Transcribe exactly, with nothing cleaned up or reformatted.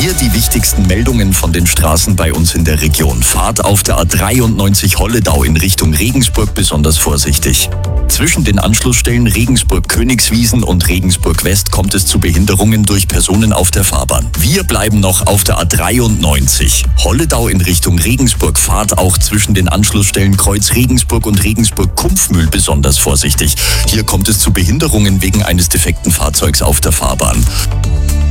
Hier die wichtigsten Meldungen von den Straßen bei uns in der Region. Fahrt auf der A dreiundneunzig Holledau in Richtung Regensburg besonders vorsichtig. Zwischen den Anschlussstellen Regensburg-Königswiesen und Regensburg-West kommt es zu Behinderungen durch Personen auf der Fahrbahn. Wir bleiben noch auf der A dreiundneunzig. Holledau in Richtung Regensburg, fahrt auch zwischen den Anschlussstellen Kreuz Regensburg und Regensburg-Kumpfmühl besonders vorsichtig. Hier kommt es zu Behinderungen wegen eines defekten Fahrzeugs auf der Fahrbahn.